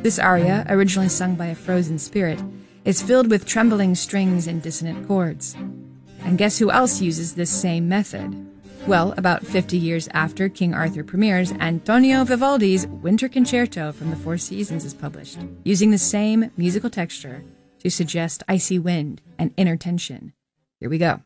This aria, originally sung by a frozen spirit, is filled with trembling strings and dissonant chords. And guess who else uses this same method? Well, about 50 years after King Arthur premieres, Antonio Vivaldi's Winter Concerto from the Four Seasons is published, using the same musical texture to suggest icy wind and inner tension. Here we go.